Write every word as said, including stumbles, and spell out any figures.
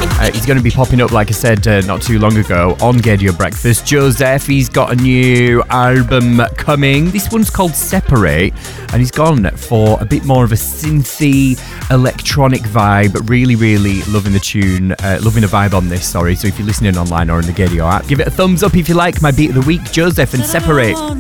Uh, he's going to be popping up, like I said, uh, not too long ago on Gaydio Breakfast. Joseph, he's got a new album coming. This one's called Separate, and he's gone for a bit more of a synthy, electronic vibe. Really, really loving the tune, uh, loving the vibe on this, sorry. So if you're listening online or in the Gaydio app, give it a thumbs up if you like. My beat of the week, Joseph and Separate.